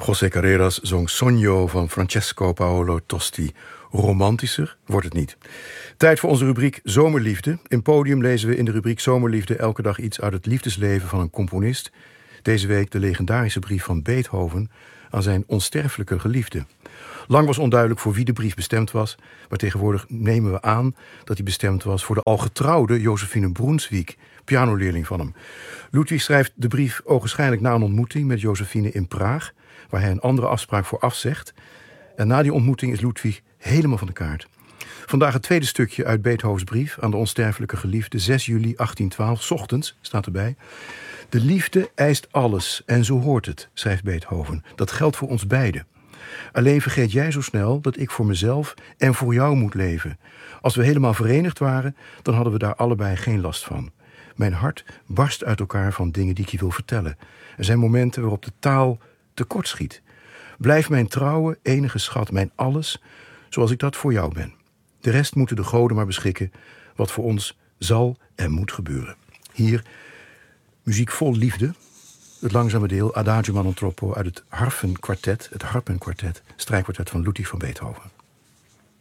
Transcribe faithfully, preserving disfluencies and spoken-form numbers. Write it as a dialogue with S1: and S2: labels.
S1: José Carreras zong Sogno van Francesco Paolo Tosti. Romantischer wordt het niet. Tijd voor onze rubriek Zomerliefde. In Podium lezen we in de rubriek Zomerliefde elke dag iets uit het liefdesleven van een componist. Deze week de legendarische brief van Beethoven aan zijn onsterfelijke geliefde. Lang was onduidelijk voor wie de brief bestemd was, maar tegenwoordig nemen we aan dat hij bestemd was voor de al getrouwde Josephine Brunswick, pianoleerling van hem. Ludwig schrijft de brief ogenschijnlijk na een ontmoeting met Josephine in Praag, waar hij een andere afspraak voor afzegt. En na die ontmoeting is Ludwig helemaal van de kaart. Vandaag het tweede stukje uit Beethovens brief aan de onsterfelijke geliefde, zes juli achttientwaalf, 's ochtends, staat erbij. De liefde eist alles en zo hoort het, schrijft Beethoven. Dat geldt voor ons beiden. Alleen vergeet jij zo snel dat ik voor mezelf en voor jou moet leven. Als we helemaal verenigd waren, dan hadden we daar allebei geen last van. Mijn hart barst uit elkaar van dingen die ik je wil vertellen. Er zijn momenten waarop de taal tekort schiet. Blijf mijn trouwe, enige schat, mijn alles, zoals ik dat voor jou ben. De rest moeten de goden maar beschikken, wat voor ons zal en moet gebeuren. Hier, muziek vol liefde. Het langzame deel Adagio ma non troppo uit het Harfenkwartet, het Harpenkwartet, strijkkwartet van Ludwig van Beethoven.